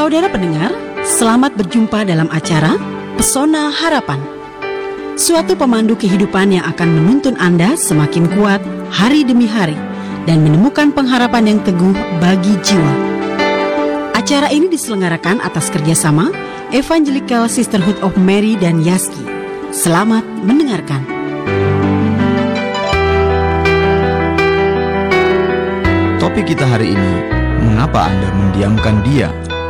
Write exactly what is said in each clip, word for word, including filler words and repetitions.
Saudara pendengar, selamat berjumpa dalam acara Pesona Harapan. Suatu pemandu kehidupan yang akan menuntun Anda semakin kuat hari demi hari dan menemukan pengharapan yang teguh bagi jiwa. Acara ini diselenggarakan atas kerjasama Evangelical Sisterhood of Mary dan Yaski. Selamat mendengarkan. Topik kita hari ini, mengapa Anda mendiamkan Dia?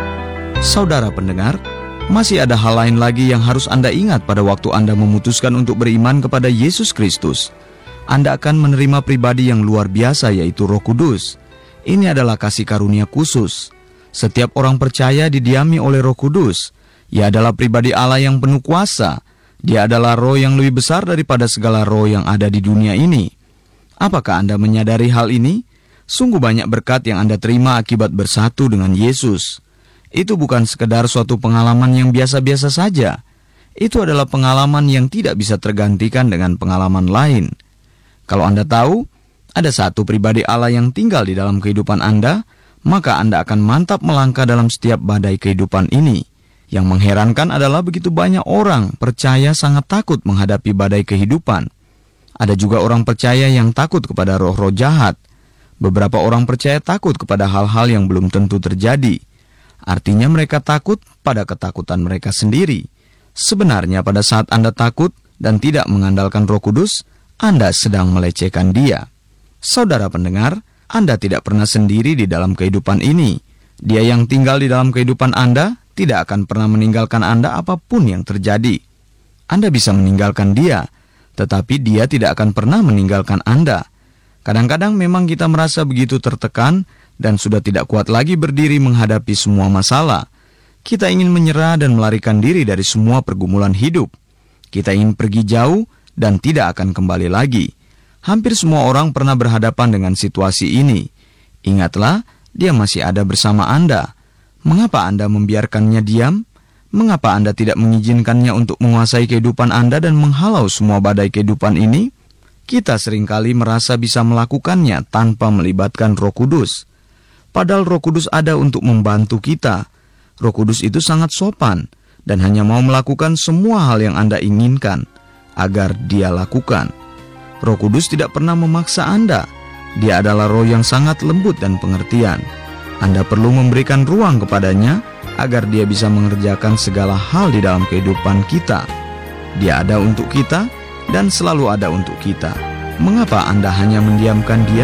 Saudara pendengar, masih ada hal lain lagi yang harus Anda ingat pada waktu Anda memutuskan untuk beriman kepada Yesus Kristus. Anda akan menerima pribadi yang luar biasa, yaitu Roh Kudus. Ini adalah kasih karunia khusus. Setiap orang percaya didiami oleh Roh Kudus. Ia adalah pribadi Allah yang penuh kuasa. Dia adalah roh yang lebih besar daripada segala roh yang ada di dunia ini. Apakah Anda menyadari hal ini? Sungguh banyak berkat yang Anda terima akibat bersatu dengan Yesus. Itu bukan sekedar suatu pengalaman yang biasa-biasa saja. Itu adalah pengalaman yang tidak bisa tergantikan dengan pengalaman lain. Kalau Anda tahu, ada satu pribadi Allah yang tinggal di dalam kehidupan Anda, maka Anda akan mantap melangkah dalam setiap badai kehidupan ini. Yang mengherankan adalah begitu banyak orang percaya sangat takut menghadapi badai kehidupan. Ada juga orang percaya yang takut kepada roh-roh jahat. Beberapa orang percaya takut kepada hal-hal yang belum tentu terjadi. Artinya mereka takut pada ketakutan mereka sendiri. Sebenarnya pada saat Anda takut dan tidak mengandalkan Roh Kudus, Anda sedang melecehkan Dia. Saudara pendengar, Anda tidak pernah sendiri di dalam kehidupan ini. Dia yang tinggal di dalam kehidupan Anda tidak akan pernah meninggalkan Anda apapun yang terjadi. Anda bisa meninggalkan Dia, tetapi Dia tidak akan pernah meninggalkan Anda. Kadang-kadang memang kita merasa begitu tertekan dan sudah tidak kuat lagi berdiri menghadapi semua masalah. Kita ingin menyerah dan melarikan diri dari semua pergumulan hidup. Kita ingin pergi jauh dan tidak akan kembali lagi. Hampir semua orang pernah berhadapan dengan situasi ini. Ingatlah, Dia masih ada bersama Anda. Mengapa Anda membiarkannya diam? Mengapa Anda tidak mengizinkannya untuk menguasai kehidupan Anda dan menghalau semua badai kehidupan ini? Kita seringkali merasa bisa melakukannya tanpa melibatkan Roh Kudus. Padahal Roh Kudus ada untuk membantu kita. Roh Kudus itu sangat sopan dan hanya mau melakukan semua hal yang Anda inginkan agar Dia lakukan. Roh Kudus tidak pernah memaksa Anda. Dia adalah roh yang sangat lembut dan pengertian. Anda perlu memberikan ruang kepadanya agar Dia bisa mengerjakan segala hal di dalam kehidupan kita. Dia ada untuk kita dan selalu ada untuk kita. Mengapa Anda hanya mendiamkan Dia?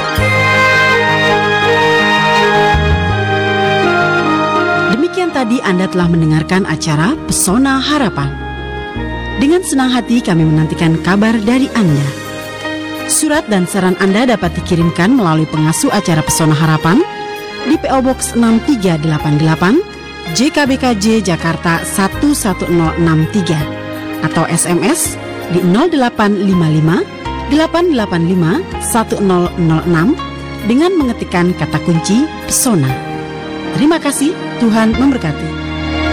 Demikian tadi Anda telah mendengarkan acara Pesona Harapan. Dengan senang hati kami menantikan kabar dari Anda. Surat dan saran Anda dapat dikirimkan melalui pengasuh acara Pesona Harapan di P O Box enam tiga delapan delapan J K B K J Jakarta satu satu nol enam tiga atau S M S di nol delapan lima lima delapan delapan lima satu nol nol enam dengan mengetikkan kata kunci Pesona. Terima kasih, Tuhan memberkati.